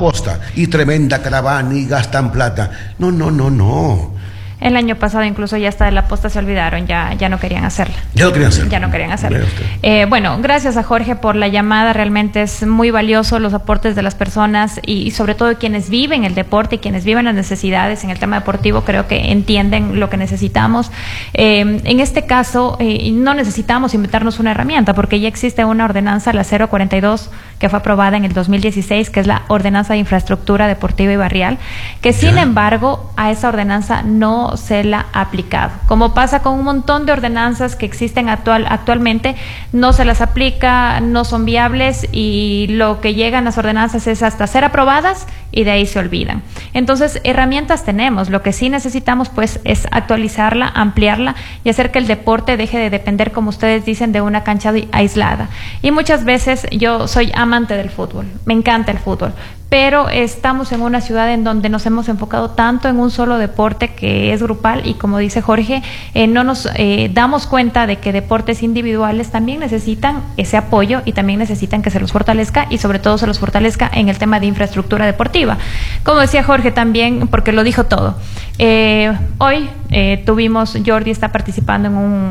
posta y tremenda caravana y gastan plata. No. El año pasado incluso ya hasta de la posta se olvidaron, ya no querían hacerla. Ya no querían hacerla. Bueno, gracias a Jorge por la llamada, realmente es muy valioso los aportes de las personas y sobre todo quienes viven el deporte y quienes viven las necesidades en el tema deportivo, creo que entienden lo que necesitamos. En este caso, no necesitamos inventarnos una herramienta porque ya existe una ordenanza, la 042, que fue aprobada en el 2016, que es la Ordenanza de Infraestructura Deportiva y Barrial, que sin embargo a esa ordenanza no se la ha aplicado. Como pasa con un montón de ordenanzas que existen actualmente, no se las aplica, no son viables y lo que llegan las ordenanzas es hasta ser aprobadas y de ahí se olvidan. Entonces, herramientas tenemos, lo que sí necesitamos pues es actualizarla, ampliarla y hacer que el deporte deje de depender, como ustedes dicen, de una cancha aislada. Y muchas veces yo soy amante del fútbol, me encanta el fútbol, pero estamos en una ciudad en donde nos hemos enfocado tanto en un solo deporte que es grupal y como dice Jorge, no nos damos cuenta de que deportes individuales también necesitan ese apoyo y también necesitan que se los fortalezca y sobre todo se los fortalezca en el tema de infraestructura deportiva. Como decía Jorge también, porque lo dijo todo, hoy Jordi está participando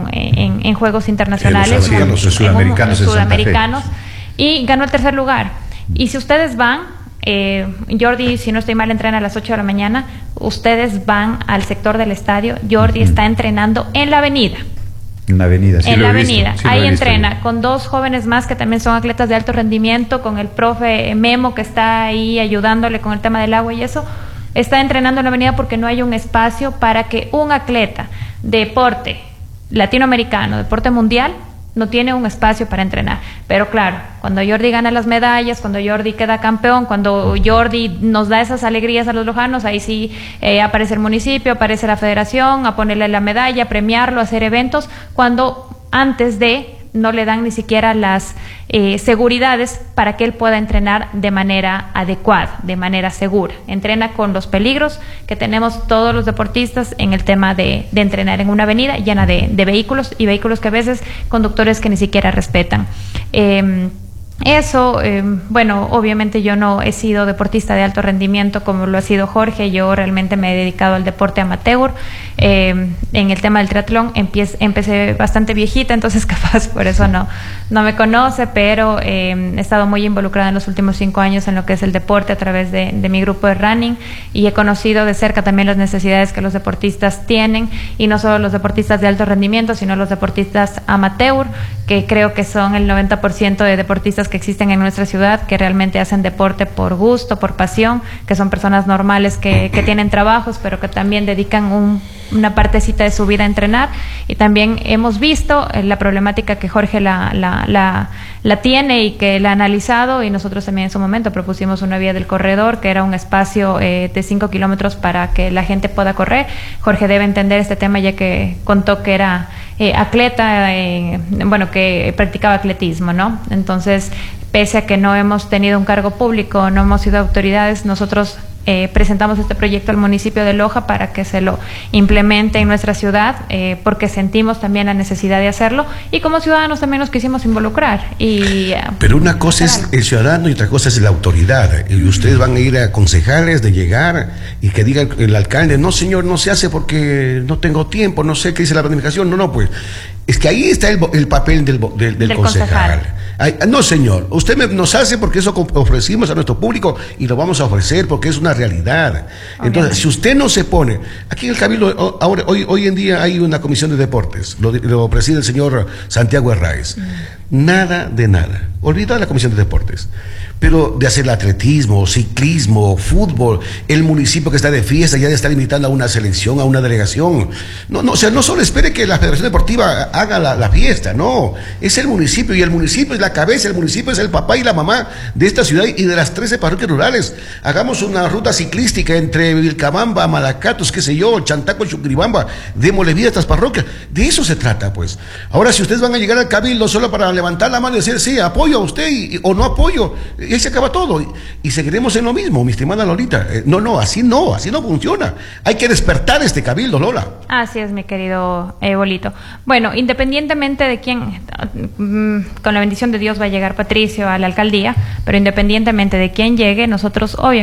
en juegos internacionales, sudamericanos y ganó el 3er lugar. Y si ustedes van, Jordi, si no estoy mal, entrena a las 8 de la mañana. Ustedes van al sector del estadio. Jordi está entrenando en la avenida. En la avenida, sí. En la avenida. Ahí entrena con 2 jóvenes más que también son atletas de alto rendimiento, con el profe Memo que está ahí ayudándole con el tema del agua y eso. Está entrenando en la avenida porque no hay un espacio para que un atleta de deporte latinoamericano, deporte mundial, no tiene un espacio para entrenar. Pero claro, cuando Jordi gana las medallas, cuando Jordi queda campeón, cuando Jordi nos da esas alegrías a los lojanos, ahí sí aparece el municipio, aparece la federación a ponerle la medalla, a premiarlo, a hacer eventos, cuando antes de no le dan ni siquiera las seguridades para que él pueda entrenar de manera adecuada, de manera segura. Entrena con los peligros que tenemos todos los deportistas en el tema de entrenar en una avenida llena de vehículos y vehículos que a veces conductores que ni siquiera respetan. Bueno, obviamente yo no he sido deportista de alto rendimiento como lo ha sido Jorge, yo realmente me he dedicado al deporte amateur. En el tema del triatlón empecé bastante viejita, entonces capaz por eso no me conoce, pero he estado muy involucrada en los últimos 5 años en lo que es el deporte a través de mi grupo de running y he conocido de cerca también las necesidades que los deportistas tienen y no solo los deportistas de alto rendimiento, sino los deportistas amateur, que creo que son el 90% de deportistas que existen en nuestra ciudad, que realmente hacen deporte por gusto, por pasión, que son personas normales que tienen trabajos, pero que también dedican una partecita de su vida a entrenar. Y también hemos visto la problemática que Jorge la tiene y que la ha analizado, y nosotros también en su momento propusimos una vía del corredor, que era un espacio de 5 kilómetros para que la gente pueda correr. Jorge debe entender este tema ya que contó que era atleta, que practicaba atletismo, ¿no? Entonces, pese a que no hemos tenido un cargo público, no hemos sido autoridades, nosotros presentamos este proyecto al municipio de Loja para que se lo implemente en nuestra ciudad, porque sentimos también la necesidad de hacerlo y como ciudadanos también nos quisimos involucrar. Pero una cosa es el ciudadano y otra cosa es la autoridad. Y ustedes van a ir a concejales de llegar y que diga el alcalde, no señor, no se hace porque no tengo tiempo, no sé qué dice la planificación. No, pues es que ahí está el papel del concejal. Ay, no señor, usted nos hace porque eso ofrecimos a nuestro público y lo vamos a ofrecer porque es una realidad. Entonces, si usted no se pone, aquí en el Cabildo hoy en día hay una comisión de deportes, lo preside el señor Santiago Herráez. Nada de nada, olvida la comisión de deportes, pero de hacer atletismo, ciclismo, fútbol, el municipio que está de fiesta ya de estar invitando a una selección, a una delegación. O sea, no solo espere que la Federación Deportiva haga la fiesta, no, es el municipio, y el municipio es la cabeza, el municipio es el papá y la mamá de esta ciudad y de las 13 parroquias rurales. Hagamos una ruta ciclística entre Vilcabamba, Malacatos, qué sé yo, Chantaco, Chuquiribamba, démosle vida a estas parroquias. De eso se trata, pues. Ahora, si ustedes van a llegar al Cabildo solo para levantar la mano y decir, sí, apoyo a usted o no apoyo, y ahí se acaba todo, y seguiremos en lo mismo, mi estimada Lolita. Así no funciona. Hay que despertar este Cabildo, Lola. Así es, mi querido Bolito. Bueno, independientemente de quién, con la bendición de Dios va a llegar Patricio a la alcaldía, pero independientemente de quién llegue, nosotros obviamente